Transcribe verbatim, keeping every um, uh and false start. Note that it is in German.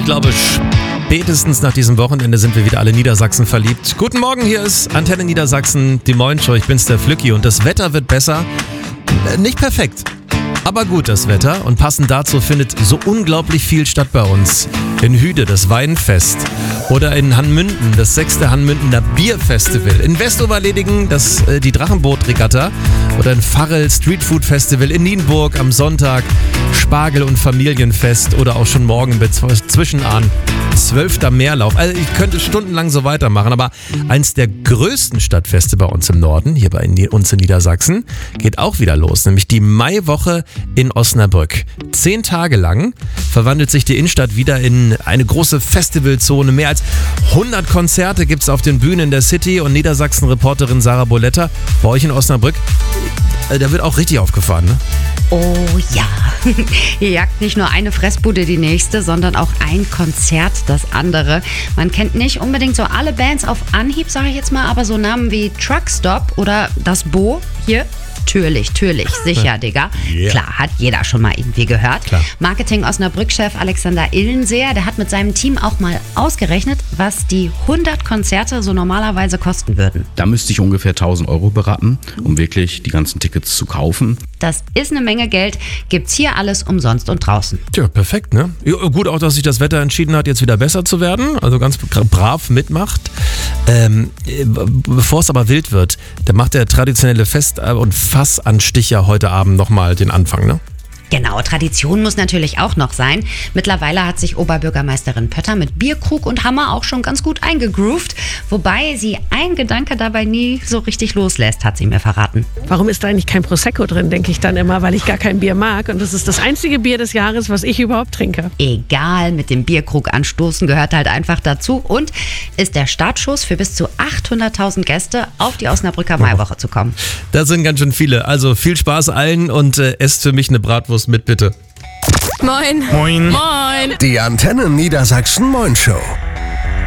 glaube, spätestens nach diesem Wochenende sind wir wieder alle Niedersachsen verliebt. Guten Morgen, hier ist Antenne Niedersachsen, die Moin-Show. Ich bin's, der Flücki, und das Wetter wird besser. Nicht perfekt, aber gut das Wetter, und passend dazu findet so unglaublich viel statt bei uns. In Hüde das Weinfest oder in Hanmünden das sechste Hanmündener Bierfestival, in Westoverledigen das, äh, die Drachenboot-Regatta oder in Farrell Streetfood Festival, in Nienburg am Sonntag Spargel- und Familienfest oder auch schon morgen mit Zwischenahn zwölfter Meerlauf. Also ich könnte stundenlang so weitermachen, aber eins der größten Stadtfeste bei uns im Norden, hier bei uns in Niedersachsen, geht auch wieder los, nämlich die Maiwoche in Osnabrück. Zehn Tage lang verwandelt sich die Innenstadt wieder in eine große Festivalzone. Mehr als hundert Konzerte gibt es auf den Bühnen der City, und Niedersachsen-Reporterin Sarah Boletta bei euch in Osnabrück, da wird auch richtig aufgefahren, ne? Oh ja, hier jagt nicht nur eine Fressbude die nächste, sondern auch ein Konzert das andere. Man kennt nicht unbedingt so alle Bands auf Anhieb, sage ich jetzt mal, aber so Namen wie Truckstop oder das Bo hier, Natürlich, natürlich, sicher, Digga. Yeah. Klar, hat jeder schon mal irgendwie gehört. Klar. Marketing-Osnabrück-Chef Alexander Illenseer, der hat mit seinem Team auch mal ausgerechnet, was die hundert Konzerte so normalerweise kosten würden. Da müsste ich ungefähr tausend Euro beraten, um wirklich die ganzen Tickets zu kaufen. Das ist eine Menge Geld, gibt's hier alles umsonst und draußen. Tja, perfekt, ne? Ja, gut auch, dass sich das Wetter entschieden hat, jetzt wieder besser zu werden, also ganz brav mitmacht. Ähm, bevor es aber wild wird, da macht der traditionelle Fest- und Fassansticher heute Abend nochmal den Anfang, ne? Genau, Tradition muss natürlich auch noch sein. Mittlerweile hat sich Oberbürgermeisterin Pötter mit Bierkrug und Hammer auch schon ganz gut eingegroovt. Wobei sie ein Gedanke dabei nie so richtig loslässt, hat sie mir verraten. Warum ist da eigentlich kein Prosecco drin, denke ich dann immer, weil ich gar kein Bier mag. Und das ist das einzige Bier des Jahres, was ich überhaupt trinke. Egal, mit dem Bierkrug anstoßen gehört halt einfach dazu und ist der Startschuss für bis zu achthunderttausend Gäste auf die Osnabrücker Maiwoche zu kommen. Das sind ganz schön viele. Also viel Spaß allen und äh, esst für mich eine Bratwurst mit, bitte. Moin. Moin. Moin. Die Antenne Niedersachsen Moin Show.